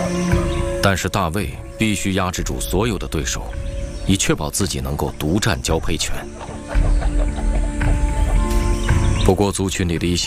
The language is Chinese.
但是大卫必须压制住所有的对手，以确保自己能够独占交配权。不过，族群里的一些